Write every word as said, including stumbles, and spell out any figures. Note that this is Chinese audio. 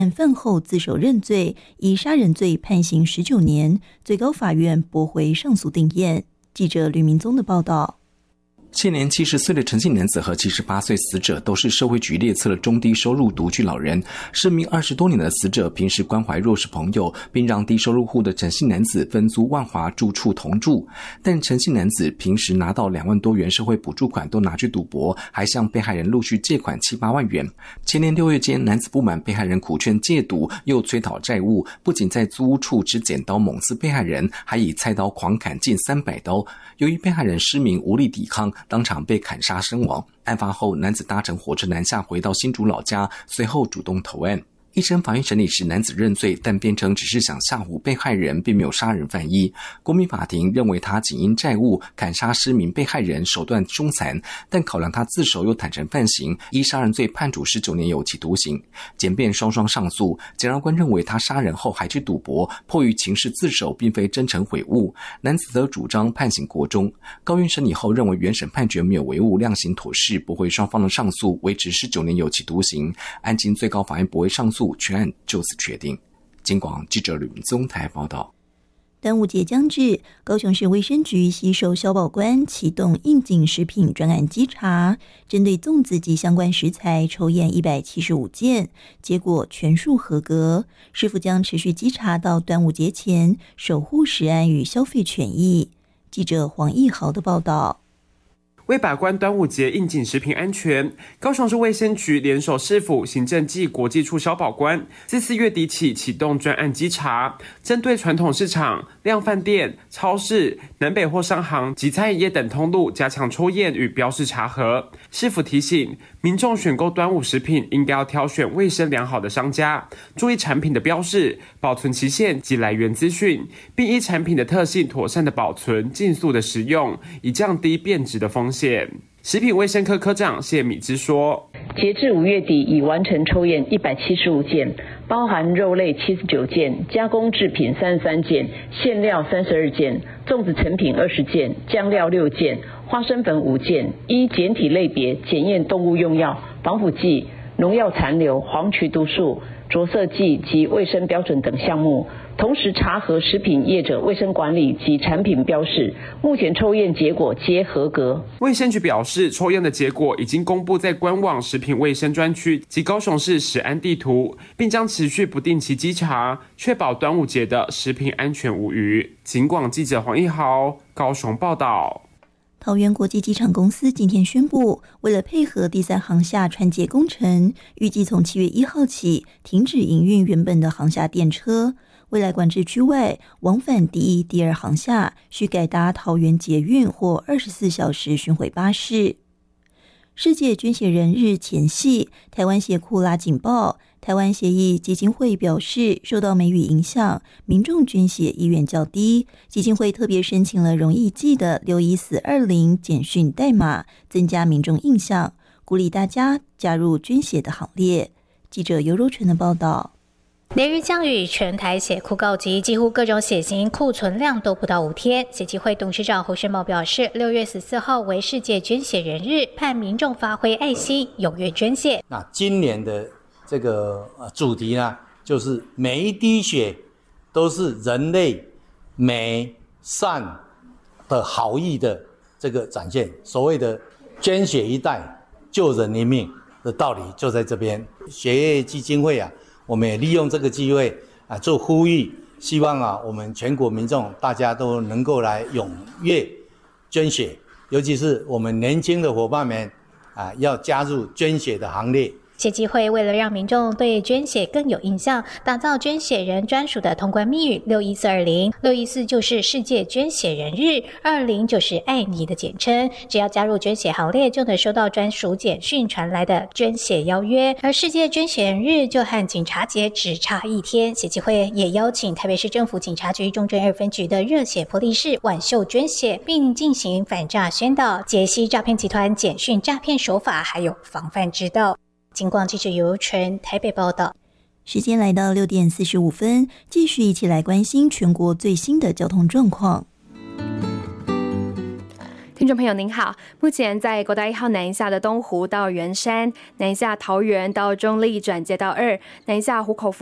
饭后自首认罪，以杀人罪判刑十九年，最高法院驳回上诉定验。记者吕明宗的报道。 现年七十岁的陈姓男子和七十八岁死者都是社会局列册的中低收入独居老人。失明二十多年的死者平时关怀弱势朋友，并让低收入户的陈姓男子分租万华住处同住。但陈姓男子平时拿到两万多元社会补助款都拿去赌博，还向被害人陆续借款七八万元。前年六月间，男子不满被害人苦劝戒赌，又催讨债务，不仅在租屋处持剪刀猛刺被害人，还以菜刀狂砍近三百刀。由于被害人失明无力抵抗，当场被砍杀身亡。案发后，男子搭乘火车南下回到新竹老家，随后主动投案。一审法院审理时，男子认罪，但辩称只是想吓唬被害人，并没有杀人犯意。国民法庭认为他仅因债务砍杀失明被害人，手段凶残，但考量他自首又坦诚犯行，依杀人罪判处十九年有期徒刑。检辩双双上诉，检察官认为他杀人后还去赌博，迫于情势自首，并非真诚悔悟。男子则主张判刑国中。高院审理后认为原审判决没有违误，量刑妥适，驳回双方的上诉，维持十九年有期徒刑。案经最高法院驳回上诉，全案就此确定。警广记者吕明宗台报道。 端午节将至，高雄市卫生局携手消保官启动应景食品专案稽查，针对粽子及相关食材抽验一百七十五件，结果全数合格。市府将持续稽查到端午节前，守护食安与消费权益。记者黄义豪的报道。 为把关端午节应景食品安全，高雄市卫生局联手市府行政暨国际处消保官，自四月底起启动专案稽查，针对传统市场、量贩店、超市、南北货商行及餐饮业等通路加强抽验与标示查核。市府提醒民众选购端午食品应该要挑选卫生良好的商家，注意产品的标示、保存期限及来源资讯，并依产品的特性妥善的保存、尽速的食用，以降低变质的风险。食品卫生科科长谢米之说， 截至五月底已完成抽验一百七十五件，包含肉类七十九件，加工制品三十三件，馅料三十二件，粽子成品二十件，酱料六件，花生粉五件，依检体类别检验动物用药、防腐剂、农药残留、黄曲毒素、着色剂及卫生标准等项目，同时查核食品业者卫生管理及产品标示，目前抽验结果皆合格。 卫生局表示，抽验的结果已经公布在官网食品卫生专区及高雄市食安地图，并将持续不定期稽查，确保端午节的食品安全无虞。警广记者黄一豪高雄报道。 桃园国际机场公司今天宣布，为了配合第三航厦穿接工程，预计从七月一号起停止营运原本的航厦电车。未来管制区外往返第一、第二航厦需改搭桃园捷运或二十四小时巡回巴士。世界捐血人日前夕，台湾血库拉警报。台湾协议基金会表示，受到梅雨影响，民众捐血意愿较低。基金会特别申请了容易记的六一四二零简讯代码，增加民众印象，鼓励大家加入捐血的行列。记者尤柔纯的报道。 连日降雨，全台血库告急，几乎各种血型库存量都不到五天。协基会董事长侯胜茂表示，六月十四号为世界捐血人日，盼民众发挥爱心，踊跃捐血。 那今年的这个主题呢，就是每一滴血都是人类美善的好意的这个展现。所谓的捐血一代救人一命的道理就在这边。血液基金会啊，我们也利用这个机会啊做呼吁，希望啊我们全国民众大家都能够来踊跃捐血，尤其是我们年轻的伙伴们啊要加入捐血的行列。 协基会为了让民众对捐血更有印象，打造捐血人专属的通关密语六一四二零，六一四就是世界捐血人日，二零就是爱你的简称。只要加入捐血行列，就能收到专属简讯传来的捐血邀约。而世界捐血人日就和警察节只差一天，协基会也邀请台北市政府警察局中正二分局的热血玻璃士挽袖捐血，并进行反诈宣导，解析诈骗集团简讯诈骗手法，还有防范之道。警广记者尤纯台北报道。 时间来到六点四十五分，继续一起来关心全国最新的交通状况。 听众朋友您好，目前在国道一号南下的东湖到圆山，南下桃园到中立转接到二，南下湖口